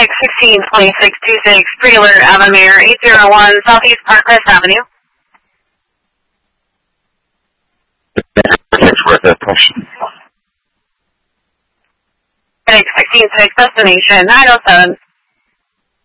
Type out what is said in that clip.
Headache 162626, Pretty Alert Avamere 801 Southeast Parkrest Avenue. Headache 166, destination 907.